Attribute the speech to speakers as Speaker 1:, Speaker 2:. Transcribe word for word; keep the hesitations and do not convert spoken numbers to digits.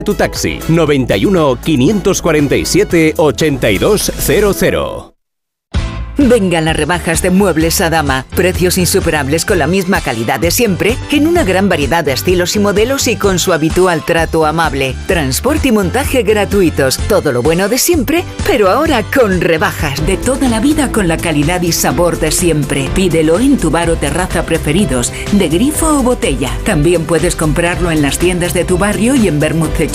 Speaker 1: Tu taxi noventa y uno, quinientos cuarenta y siete, ochenta y dos cero cero.
Speaker 2: Vengan las rebajas de Muebles Adama. Precios insuperables con la misma calidad de siempre, en una gran variedad de estilos y modelos y con su habitual trato amable. Transporte y montaje gratuitos. Todo lo bueno de siempre, pero ahora con rebajas. De toda la vida con la calidad y sabor de siempre. Pídelo en tu bar o terraza preferidos, de grifo o botella. También puedes comprarlo en las tiendas de tu barrio y en Bermúdez